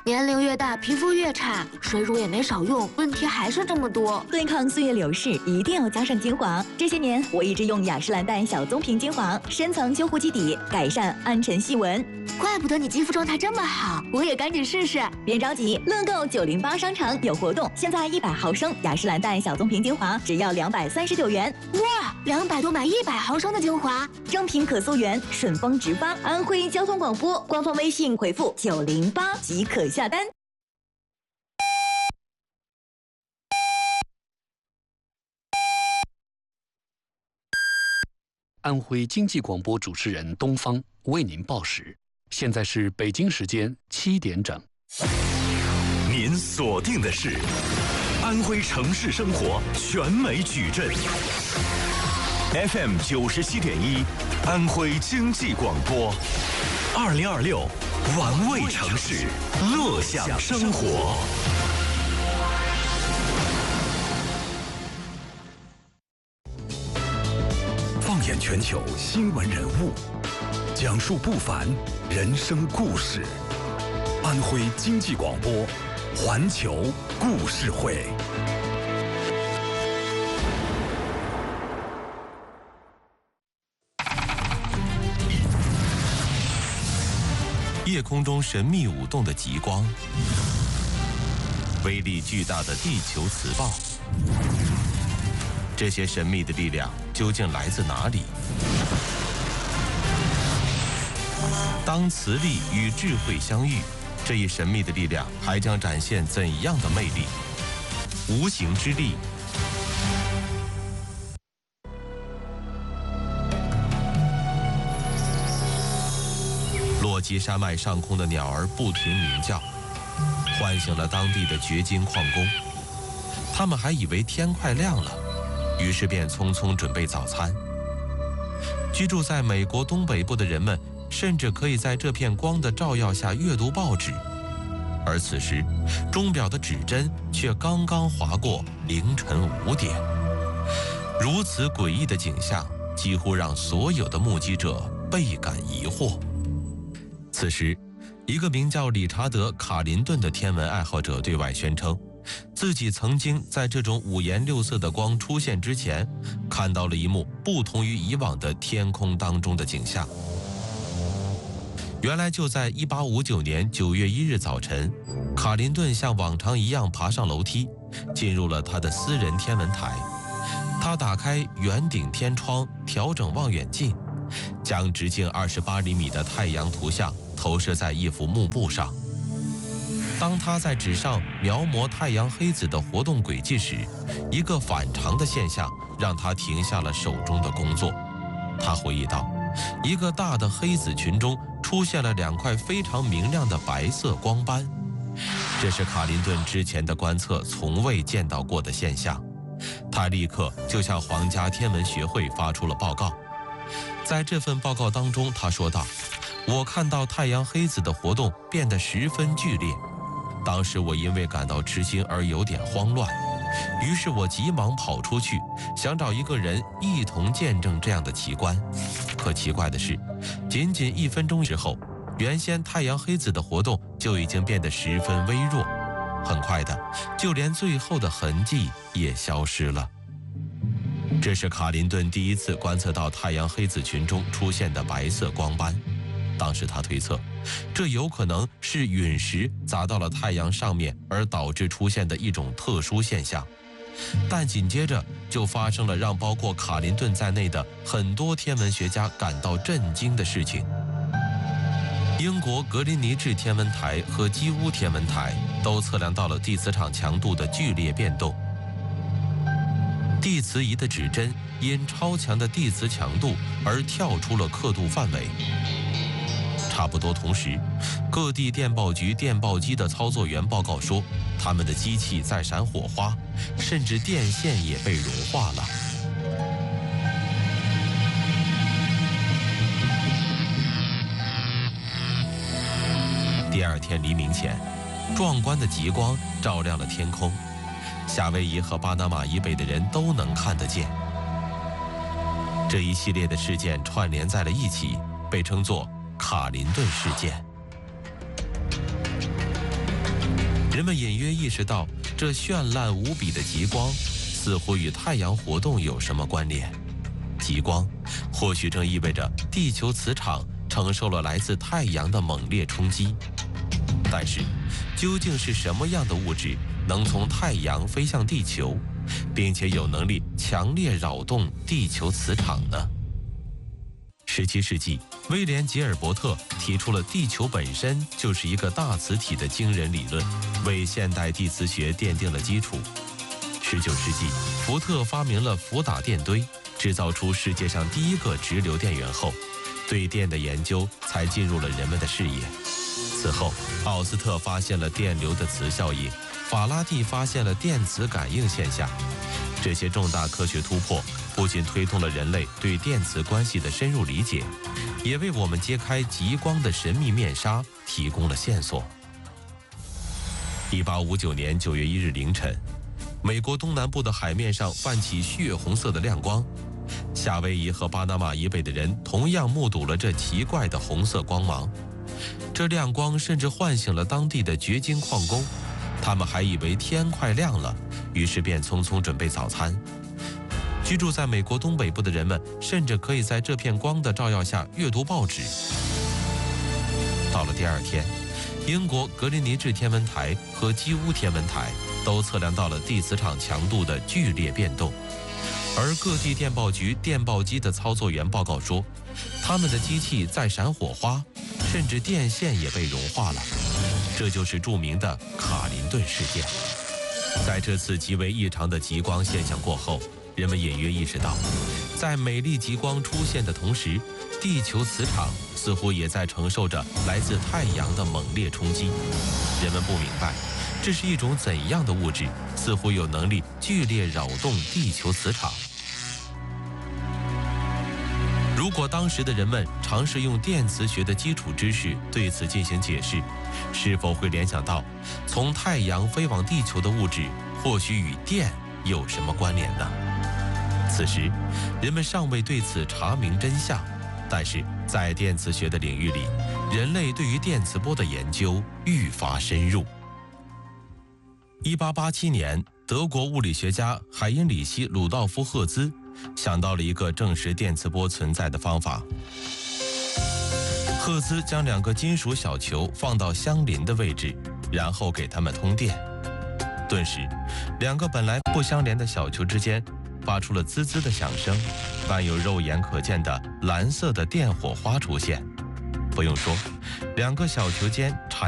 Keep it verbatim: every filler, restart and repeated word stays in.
年龄越大，皮肤越差，水乳也没少用，问题还是这么多。 对抗岁月流逝，一定要加上精华。这些年，我一直用雅诗兰黛小棕瓶精华，深层修护基底，改善暗沉细纹。 怪不得你肌肤状态这么好，我也赶紧试试。 别着急，乐购九零八商场有活动，现在一百毫升雅诗兰黛小棕瓶精华只要两百三十九元。 哇，两百多买一百毫升的精华， 正品可溯源，顺丰直发。安徽交通广播官方微信回复九零八即可下单。 安徽经济广播主持人东方为您报时，现在是北京时间七点整。 您锁定的是安徽城市生活全美矩阵 F M 九十七点一，安徽经济广播，二零二六玩味城市，乐享生活。放眼全球新闻人物，讲述不凡人生故事。安徽经济广播，环球故事会。 夜空中神秘舞动的极光，威力巨大的地球磁暴，这些神秘的力量究竟来自哪里？当磁力与智慧相遇，这一神秘的力量还将展现怎样的魅力？无形之力。落基山脉上空的鸟儿不停鸣叫，唤醒了当地的掘金矿工。他们还以为天快亮了，于是便匆匆准备早餐。居住在美国东北部的人们，甚至可以在这片光的照耀下阅读报纸，而此时钟表的指针却刚刚划过凌晨五点。如此诡异的景象几乎让所有的目击者倍感疑惑。此时，一个名叫理查德·卡林顿的天文爱好者对外宣称，自己曾经在这种五颜六色的光出现之前，看到了一幕不同于以往的天空当中的景象。原来就在一八五九年九月一日早晨，卡林顿像往常一样爬上楼梯，进入了他的私人天文台。他打开圆顶天窗，调整望远镜，将直径二十八厘米的太阳图像投射在一幅幕布上。当他在纸上描摹太阳黑子的活动轨迹时，一个反常的现象让他停下了手中的工作。他回忆道，一个大的黑子群中出现了两块非常明亮的白色光斑，这是卡林顿之前的观测从未见到过的现象。他立刻就向皇家天文学会发出了报告。在这份报告当中，他说道，我看到太阳黑子的活动变得十分剧烈，当时我因为感到吃惊而有点慌乱，于是我急忙跑出去，想找一个人一同见证这样的奇观。可奇怪的是，仅仅一分钟之后，原先太阳黑子的活动就已经变得十分微弱，很快的，就连最后的痕迹也消失了。这是卡林顿第一次观测到太阳黑子群中出现的白色光斑。当时他推测，这有可能是陨石砸到了太阳上面而导致出现的一种特殊现象。但紧接着就发生了让包括卡林顿在内的很多天文学家感到震惊的事情。英国格林尼治天文台和基乌天文台都测量到了地磁场强度的剧烈变动。地磁仪的指针因超强的地磁强度而跳出了刻度范围。差不多同时，各地电报局电报机的操作员报告说，他们的机器在闪火花，甚至电线也被融化了。第二天黎明前，壮观的极光照亮了天空，夏威夷和巴拿马以北的人都能看得见。这一系列的事件串联在了一起，被称作卡林顿事件。 人们隐约意识到，这绚烂无比的极光似乎与太阳活动有什么关联。极光或许正意味着地球磁场承受了来自太阳的猛烈冲击。但是，究竟是什么样的物质能从太阳飞向地球，并且有能力强烈扰动地球磁场呢？十七世纪，威廉·吉尔伯特提出了地球本身就是一个大磁体的惊人理论，为现代地磁学奠定了基础。十九世纪，福特发明了伏打电堆，制造出世界上第一个直流电源后，对电的研究才进入了人们的视野。此后，奥斯特发现了电流的磁效应，法拉第发现了电磁感应现象。这些重大科学突破不仅推动了人类对电磁关系的深入理解，也为我们揭开极光的神秘面纱提供了线索。一八五九年九月一日凌晨，美国东南部的海面上泛起血红色的亮光，夏威夷和巴拿马以北的人同样目睹了这奇怪的红色光芒。这亮光甚至唤醒了当地的掘金矿工，他们还以为天快亮了，于是便匆匆准备早餐。居住在美国东北部的人们甚至可以在这片光的照耀下阅读报纸。到了第二天，英国格林尼治天文台和基乌天文台都测量到了地磁场强度的剧烈变动，而各地电报局电报机的操作员报告说，他们的机器在闪火花，甚至电线也被融化了。这就是著名的卡林顿事件。在这次极为异常的极光现象过后，人们隐约意识到，在美丽极光出现的同时，地球磁场似乎也在承受着来自太阳的猛烈冲击。人们不明白，这是一种怎样的物质，似乎有能力剧烈扰动地球磁场。如果当时的人们尝试用电磁学的基础知识对此进行解释，是否会联想到从太阳飞往地球的物质或许与电有什么关联呢？此时，人们尚未对此查明真相，但是在电磁学的领域里，人类对于电磁波的研究愈发深入。一八八七年，德国物理学家海因里希·鲁道夫·赫兹想到了一个证实电磁波存在的方法。赫兹将两个金属小球放到相邻的位置，然后给它们通电。顿时，两个本来不相连的小球之间发出了滋滋的响声，伴有肉眼可见的蓝色的电火花出现。不用说，两个小球间产